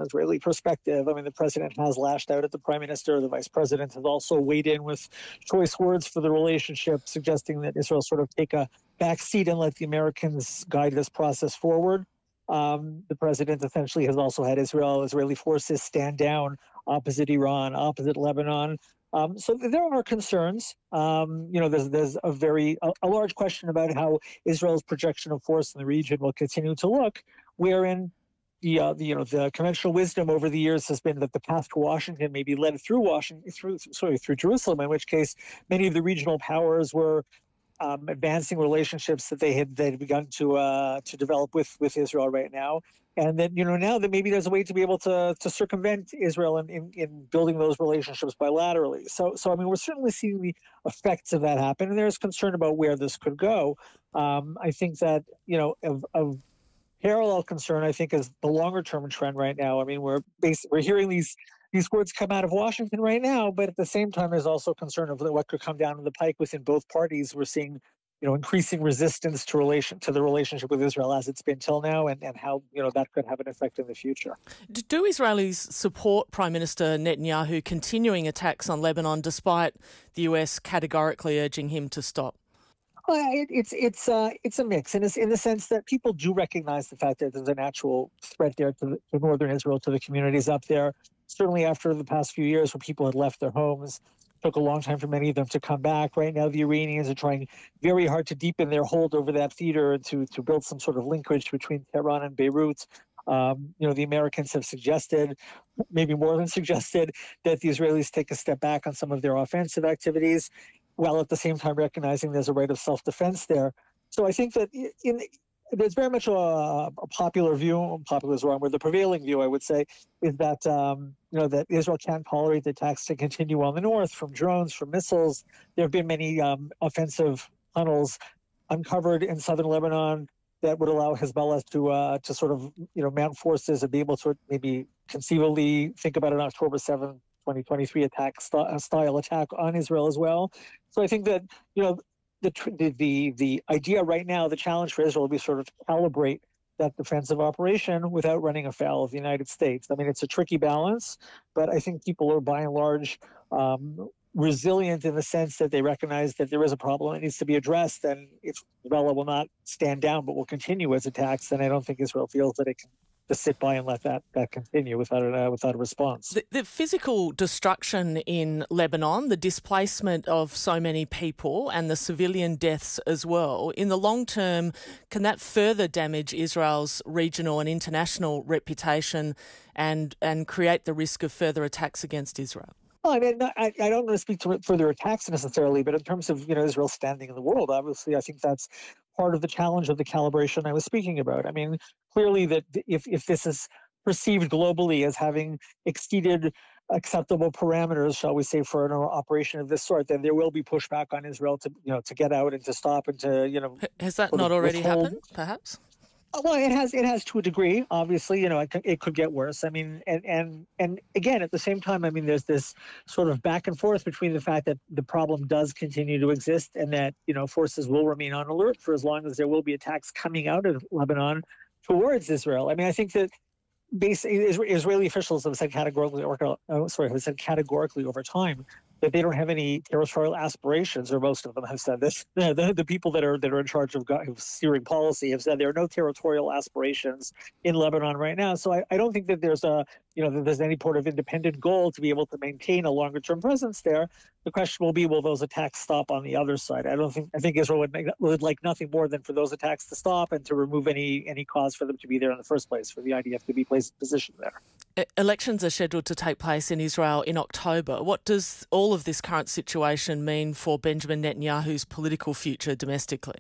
Israeli perspective. I mean, the president has lashed out at the prime minister. The vice president has also weighed in with choice words for the relationship, suggesting that Israel sort of take a back seat and let the Americans guide this process forward. The president essentially has also had Israeli forces stand down opposite Iran, opposite Lebanon. So there are concerns. There's a large question about how Israel's projection of force in the region will continue to look, wherein the conventional wisdom over the years has been that the path to Washington may be led through Jerusalem, in which case many of the regional powers were advancing relationships that they had begun to develop with Israel right now, and that now that maybe there's a way to be able to circumvent Israel in building those relationships bilaterally. So I mean, we're certainly seeing the effects of that happen, and there's concern about where this could go. I think that of parallel concern, I think, is the longer term trend right now. I mean, we're hearing these words come out of Washington right now, but at the same time, there's also concern of what could come down the pike within both parties. We're seeing, increasing resistance to the relationship with Israel as it's been till now, and how that could have an effect in the future. Do Israelis support Prime Minister Netanyahu continuing attacks on Lebanon, despite the US categorically urging him to stop? It's a mix in the sense that people do recognize the fact that there's a natural threat there to northern Israel, to the communities up there. Certainly after the past few years when people had left their homes, it took a long time for many of them to come back. Right now, the Iranians are trying very hard to deepen their hold over that theater and to build some sort of linkage between Tehran and Beirut. The Americans have suggested, maybe more than suggested, that the Israelis take a step back on some of their offensive activities, while at the same time recognizing there's a right of self-defense there. So I think that there's very much a popular view, popular is wrong, but the prevailing view, I would say, is that that Israel can't tolerate the attacks to continue on the north, from drones, from missiles. There have been many offensive tunnels uncovered in southern Lebanon that would allow Hezbollah to sort of mount forces and be able to maybe conceivably think about an October 7th, 2023 style attack on Israel as well. So I think that the idea right now, the challenge for Israel will be sort of to calibrate that defensive operation without running afoul of the United States. I mean, it's a tricky balance, but I think people are by and large resilient in the sense that they recognize that there is a problem that needs to be addressed, and if Hezbollah will not stand down but will continue its attacks, then I don't think Israel feels that it can to sit by and let that continue without a response. The physical destruction in Lebanon, the displacement of so many people and the civilian deaths as well, in the long term, can that further damage Israel's regional and international reputation and create the risk of further attacks against Israel? Well, I mean, I don't want to speak to further attacks necessarily, but in terms of Israel's standing in the world, obviously, I think that's part of the challenge of the calibration I was speaking about. I mean, clearly that if this is perceived globally as having exceeded acceptable parameters, shall we say, for an operation of this sort, then there will be pushback on Israel to get out and to stop and to Has that not already happened? Perhaps. Well, it has to a degree. Obviously, it could get worse. I mean, and again, at the same time, I mean, there's this sort of back and forth between the fact that the problem does continue to exist and that forces will remain on alert for as long as there will be attacks coming out of Lebanon towards Israel. I mean, I think that Israeli officials have said categorically over time that they don't have any territorial aspirations, or most of them have said this. The people that are in charge of steering policy have said there are no territorial aspirations in Lebanon right now. So I don't think that there's any sort of independent goal to be able to maintain a longer term presence there. The question will be, will those attacks stop on the other side? I think Israel would like nothing more than for those attacks to stop and to remove any cause for them to be there in the first place, for the IDF to be positioned there. Elections are scheduled to take place in Israel in October. What does all of this current situation mean for Benjamin Netanyahu's political future domestically?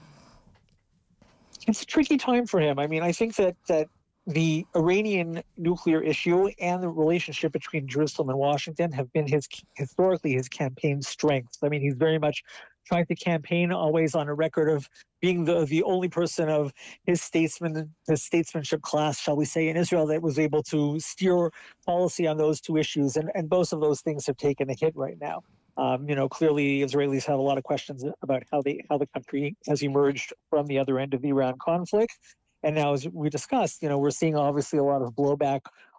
It's a tricky time for him. I mean, I think that the Iranian nuclear issue and the relationship between Jerusalem and Washington have been historically his campaign strengths. I mean, he's very much trying to campaign always on a record of being the only person of his statesmanship class, shall we say, in Israel that was able to steer policy on those two issues. And both of those things have taken a hit right now. Clearly Israelis have a lot of questions about how the country has emerged from the other end of the Iran conflict. And now, as we discussed, we're seeing obviously a lot of blowback